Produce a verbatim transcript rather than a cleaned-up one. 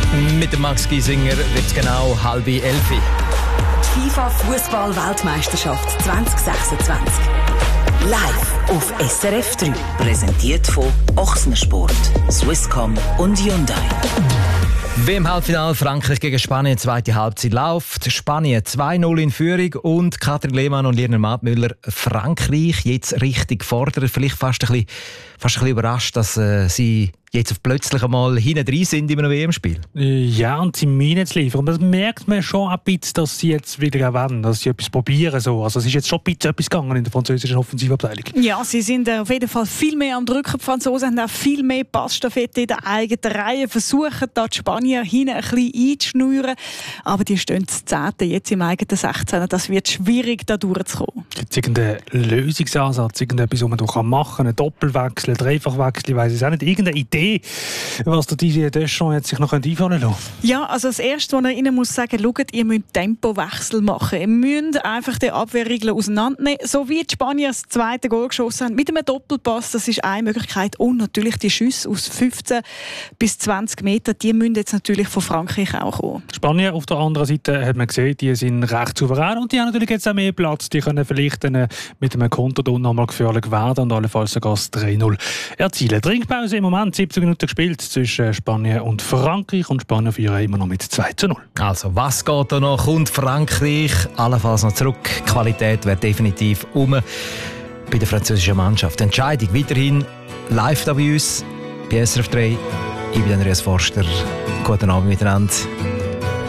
Mit dem Max Giesinger wird es genau halb elf. Die FIFA-Fußball-Weltmeisterschaft zwanzig sechsundzwanzig. Live auf S R F drei. Präsentiert von Ochsensport, Swisscom und Hyundai. Wie im Halbfinale Frankreich gegen Spanien, zweite Halbzeit läuft. Spanien zwei null in Führung und Katrin Lehmann und Lena Martmüller Frankreich jetzt richtig fordern. Vielleicht fast ein bisschen, fast ein bisschen überrascht, dass äh, sie jetzt auf plötzlich einmal hinten drin sind in einem W M-Spiel. Ja, und sie meinen jetzt liefern. Und das merkt man schon ein bisschen, dass sie jetzt wieder wollen, dass sie etwas probieren. So. Also es ist jetzt schon ein bisschen etwas gegangen in der französischen Offensivabteilung. Ja, sie sind auf jeden Fall viel mehr am Drücken. Die Franzosen haben auch viel mehr Passstaffette in der eigenen Reihe. Versuchen da die Spanier hinten ein bisschen einzuschnüren. Aber die stehen zu zehnten jetzt im eigenen sechzehn. Das wird schwierig, da durchzukommen. Gibt es irgendeinen Lösungsansatz, irgendetwas, was man da machen kann? Einen Doppelwechsel, einen Dreifachwechsel, ich weiss es auch nicht. Irgendeine Idee, was der Didier Deschamps jetzt sich noch einfallen lassen? Ja, also das Erste, was er ihnen muss sagen, schaut, ihr müsst Tempowechsel machen. Ihr müsst einfach den Abwehrregeln auseinandernehmen. So wie die Spanier das zweite Goal geschossen haben, mit einem Doppelpass, das ist eine Möglichkeit. Und natürlich die Schüsse aus fünfzehn bis zwanzig Meter, die müssen jetzt natürlich von Frankreich auch kommen. Die Spanier auf der anderen Seite hat man gesehen, die sind recht souverän und die haben natürlich jetzt auch mehr Platz. Die können vielleicht dann mit einem Konto da nochmal gefährlich werden und allenfalls sogar das drei null erzielen. Trinkpause im Moment, siebzig Minuten gespielt zwischen Spanien und Frankreich und Spanien führen immer noch mit zwei zu null. Also, was geht da noch? Kommt Frankreich allenfalls noch zurück? Die Qualität wäre definitiv um bei der französischen Mannschaft. Die Entscheidung weiterhin live da bei uns, bei S R F drei. Ich bin Andreas Forster. Guten Abend miteinander.